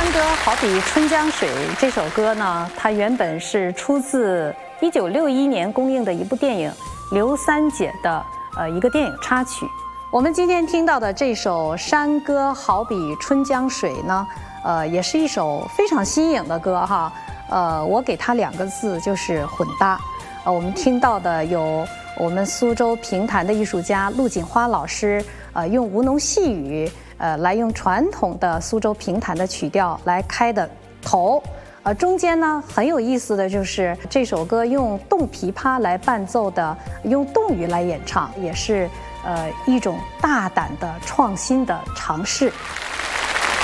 歌好比春江水这首歌呢，它原本是出自1961年公映的一部电影《刘三姐》的一个电影插曲。我们今天听到的这首山歌好比春江水呢，也是一首非常新颖的歌哈。我给它2个字，就是混搭。我们听到的有我们苏州评弹的艺术家陆锦花老师，用吴侬细语，来用传统的苏州评弹的曲调来开的头。中间呢很有意思的就是这首歌用动琵琶来伴奏的，用动语来演唱，也是一种大胆的创新的尝试。